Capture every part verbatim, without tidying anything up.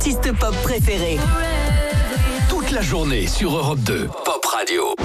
artistes pop préférés. Toute la journée sur Europe deux, Pop Radio.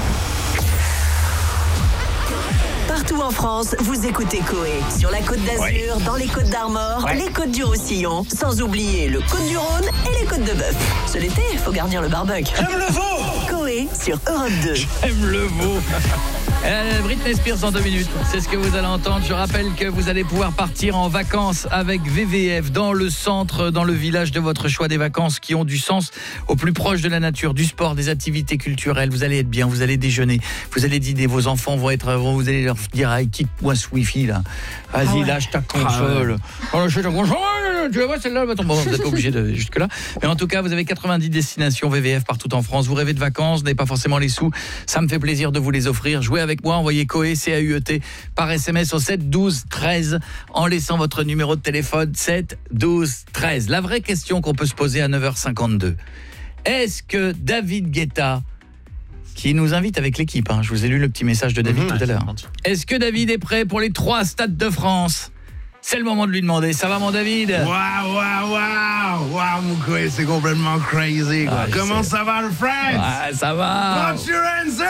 Partout en France, vous écoutez Coé. Sur la Côte d'Azur, ouais. Dans les Côtes d'Armor, ouais. Les Côtes du Roussillon, sans oublier le Côte du Rhône et les Côtes de Bœuf. C'est l'été, il faut garnir le barbecue. J'aime le veau. Coé sur Europe deux. J'aime le veau. Euh, Britney Spears en deux minutes, c'est ce que vous allez entendre. Je rappelle que vous allez pouvoir partir en vacances avec V V F dans le centre, dans le village de votre choix, des vacances qui ont du sens, au plus proche de la nature, du sport, des activités culturelles. Vous allez être bien, vous allez déjeuner, vous allez dîner, vos enfants vont être, vont, vous allez leur dire ah, quitte-moi ce wifi là. Vas-y, ah ouais. lâche ta console. Ah ouais. Oh, lâche ta console. Tu la vois celle-là, bon, vous n'êtes pas obligé de jusque là. Mais en tout cas, vous avez quatre-vingt-dix destinations V V F partout en France. Vous rêvez de vacances, vous n'avez pas forcément les sous. Ça me fait plaisir de vous les offrir. Jouez avec moi, envoyez Coé, C A U E T, par S M S au sept douze treize en laissant votre numéro de téléphone sept douze treize. La vraie question qu'on peut se poser à neuf heures cinquante-deux. Est-ce que David Guetta, qui nous invite avec l'équipe, hein, je vous ai lu le petit message de David mmh, tout à l'heure. Est-ce que David est prêt pour les trois stades de France ? C'est le moment de lui demander. Ça va, mon David ? Waouh, waouh, waouh, waouh, mon Coé, c'est complètement crazy, quoi. Ah, comment sais. Ça va, le French ? Ouais, ça va. Put your hands up !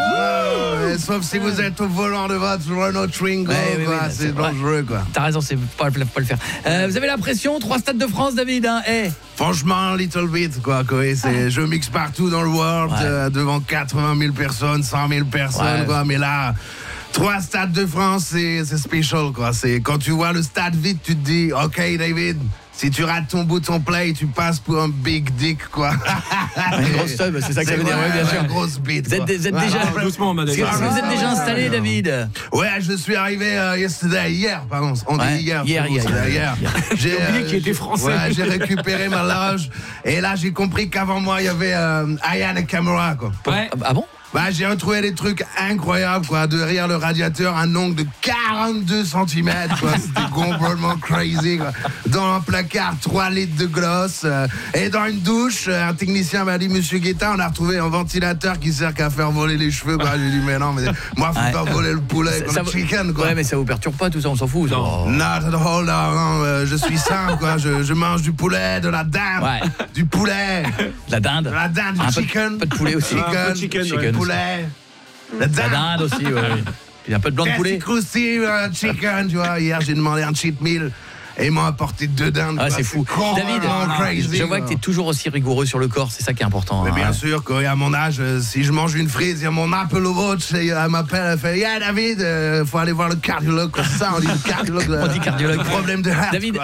Oh, sauf si vous êtes au volant de votre Renault Twingo, ouais, oui, quoi. Oui, c'est, c'est dangereux, quoi. T'as raison, c'est pas, pas le faire. Euh, vous avez la pression ? Trois stades de France, David, hein ? Hey. Franchement, little bit, quoi, Coé. C'est, je mixe partout dans le world, ouais. euh, devant quatre-vingt mille personnes, cent mille personnes, ouais. quoi. Mais là... Trois stades de France, c'est, c'est special, quoi. C'est, quand tu vois le stade vide, tu te dis, OK, David, si tu rates ton bouton play, tu passes pour un big dick, quoi. Une grosse sub, c'est ça que ça veut dire, oui, bien sûr. Une grosse bite. Vous êtes, vous êtes ouais, déjà, ouais, doucement, madame. Est-ce que vous êtes déjà installé, David ? Ouais, je suis arrivé uh, yesterday, hier, pardon. On dit ouais, hier. Hier, hier, hier. hier. J'ai oublié qu'il était français. Ouais, j'ai récupéré ma loge. Et là, j'ai compris qu'avant moi, il y avait euh, Aya Nakamura, quoi. Ouais. Ah bon ? Bah, j'ai retrouvé des trucs incroyables, quoi. Derrière le radiateur, un ongle de quarante-deux centimètres, quoi. C'était complètement crazy, quoi. Dans un placard, trois litres de gloss. Euh, et dans une douche, un technicien m'a dit, Monsieur Guetta, on a retrouvé un ventilateur qui sert qu'à faire voler les cheveux, quoi. J'ai dit, mais non, mais moi, faut ouais. pas voler le poulet ça, comme ça, le chicken, quoi. Ouais, mais ça vous perturbe pas, tout ça, on s'en fout. Non, not at all, non, euh, je suis sain, quoi. Je, je mange du poulet, de la dinde, ouais. du poulet. De la dinde. De la dinde, du un chicken. Peu de poulet aussi. Chicken, un peu de chicken, chicken. Ouais. poulet, la dinde. La dinde aussi, oui. Puis un peu de blanc de poulet. Crousty, uh, chicken, tu vois. Hier, j'ai demandé un cheat meal et ils m'ont apporté deux dindes. Ah, c'est fou. C'est David, crazy, je vois quoi. Que tu es toujours aussi rigoureux sur le corps, c'est ça qui est important. Mais hein, bien ouais. sûr, quand à mon âge, euh, si je mange une frise, il y a mon Apple Watch et elle m'appelle, elle fait « Yeah, David, il euh, faut aller voir le cardiologue. » Comme ça, on dit le cardiologue. On dit cardiologue. Problème de heart. David,